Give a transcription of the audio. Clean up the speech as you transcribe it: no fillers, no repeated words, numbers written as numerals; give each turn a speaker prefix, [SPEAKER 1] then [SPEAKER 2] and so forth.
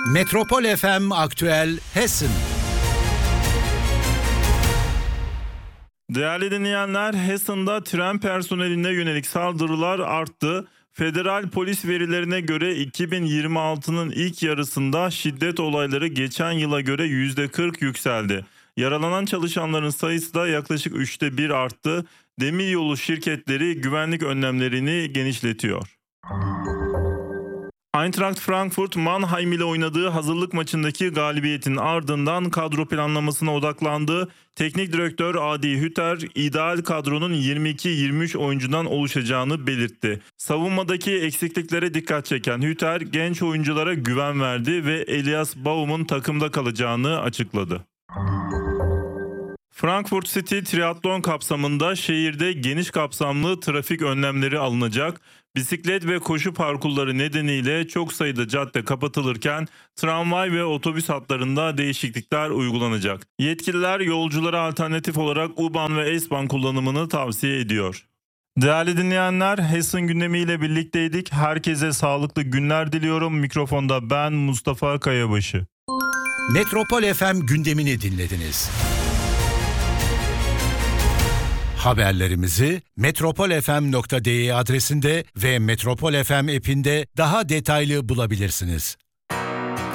[SPEAKER 1] Metropol FM Aktüel Hessen.
[SPEAKER 2] Değerli dinleyenler, Hessen'da tren personeline yönelik saldırılar arttı. Federal polis verilerine göre 2026'nın ilk yarısında şiddet olayları geçen yıla göre %40 yükseldi. Yaralanan çalışanların sayısı da yaklaşık 1/3 arttı. Demiryolu şirketleri güvenlik önlemlerini genişletiyor. Eintracht Frankfurt, Mannheim ile oynadığı hazırlık maçındaki galibiyetin ardından kadro planlamasına odaklandı. Teknik direktör Adi Hütter, ideal kadronun 22-23 oyuncudan oluşacağını belirtti. Savunmadaki eksikliklere dikkat çeken Hütter, genç oyunculara güven verdi ve Elias Baum'un takımda kalacağını açıkladı. Frankfurt City triatlon kapsamında şehirde geniş kapsamlı trafik önlemleri alınacak. Bisiklet ve koşu parkurları nedeniyle çok sayıda cadde kapatılırken tramvay ve otobüs hatlarında değişiklikler uygulanacak. Yetkililer yolculara alternatif olarak U-Bahn ve S-Bahn kullanımını tavsiye ediyor. Değerli dinleyenler, Hessen gündemiyle birlikteydik. Herkese sağlıklı günler diliyorum. Mikrofonda ben Mustafa Kayabaşı.
[SPEAKER 1] Metropol FM gündemini dinlediniz. Haberlerimizi metropolfm.de adresinde ve Metropol FM app'inde daha detaylı bulabilirsiniz.